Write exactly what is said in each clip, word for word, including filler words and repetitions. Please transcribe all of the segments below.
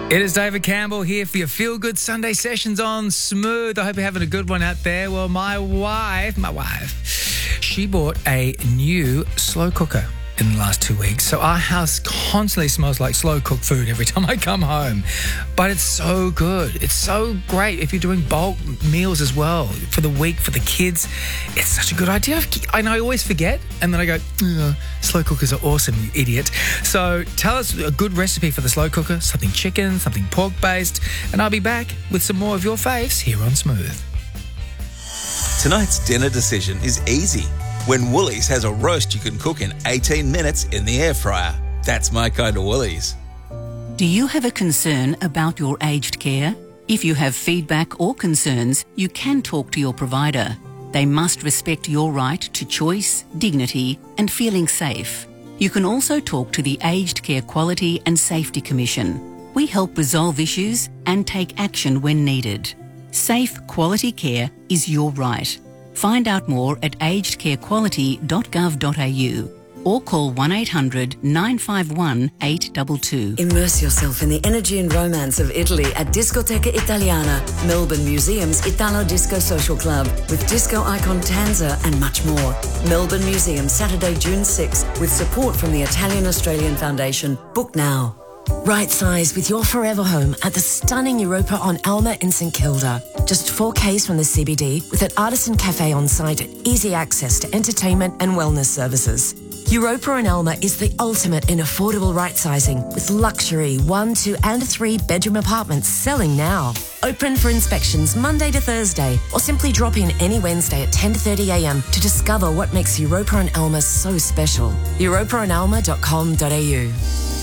It is David Campbell here for your Feel Good Sunday sessions on Smooth. I hope you're having a good one out there. Well, my wife, my wife, she bought a new slow cooker in the last two weeks. So our house constantly smells like slow cooked food every time I come home. But it's so good. It's so great if you're doing bulk meals as well for the week, for the kids. It's such a good idea. I know I always forget. And then I go, oh, slow cookers are awesome, you idiot. So tell us a good recipe for the slow cooker, something chicken, something pork based. And I'll be back with some more of your faves here on Smooth. Tonight's dinner decision is easy. When Woolies has a roast you can cook in eighteen minutes in the air fryer. That's my kind of Woolies. Do you have a concern about your aged care? If you have feedback or concerns, you can talk to your provider. They must respect your right to choice, dignity, and feeling safe. You can also talk to the Aged Care Quality and Safety Commission. We help resolve issues and take action when needed. Safe, quality care is your right. Find out more at aged care quality dot gov dot a u or call one eight hundred nine five one eight two two. Immerse yourself in the energy and romance of Italy at Discoteca Italiana, Melbourne Museum's Italo Disco Social Club, with disco icon Tanza and much more. Melbourne Museum, Saturday, June sixth, with support from the Italian-Australian Foundation. Book now. Right size with your forever home at the stunning Europa on Alma in St Kilda. Just four Ks from the C B D with an artisan cafe on site and easy access to entertainment and wellness services. Europa on Alma is the ultimate in affordable right sizing with luxury one, two and three bedroom apartments selling now. Open for inspections Monday to Thursday or simply drop in any Wednesday at ten thirty a m to discover what makes Europa on Alma so special. europa on alma dot com dot a u.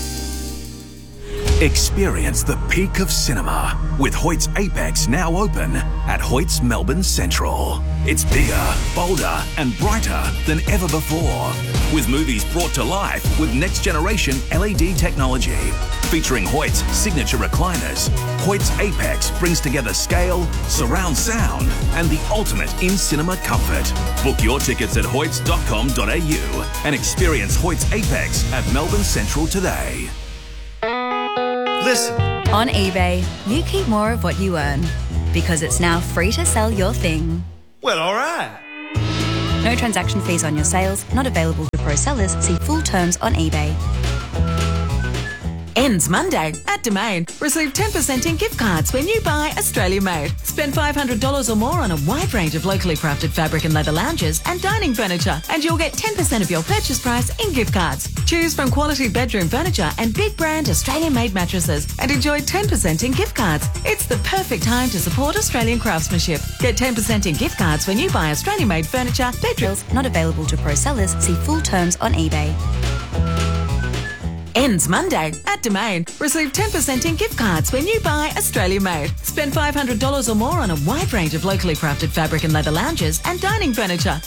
Experience the peak of cinema with Hoyt's Apex now open at Hoyt's Melbourne Central. It's bigger, bolder and brighter than ever before, with movies brought to life with next generation L E D technology. Featuring Hoyt's signature recliners, Hoyt's Apex brings together scale, surround sound and the ultimate in-cinema comfort. Book your tickets at hoyts dot com dot a u and experience Hoyt's Apex at Melbourne Central today. Listen. On eBay, you keep more of what you earn because it's now free to sell your thing. Well, all right. No transaction fees on your sales, not available to pro sellers. See full terms on eBay. Ends Monday at Domain. Receive ten percent in gift cards when you buy Australia Made. Spend five hundred dollars or more on a wide range of locally crafted fabric and leather lounges and dining furniture, and you'll get ten percent of your purchase price in gift cards. Choose from quality bedroom furniture and big brand Australian Made mattresses and enjoy ten percent in gift cards. It's the perfect time to support Australian craftsmanship. Get ten percent in gift cards when you buy Australian Made furniture, bedrooms. Not available to pro sellers. See full terms on eBay. Ends Monday at Domain. Receive ten percent in gift cards when you buy Australia Made. Spend five hundred dollars or more on a wide range of locally crafted fabric and leather lounges and dining furniture,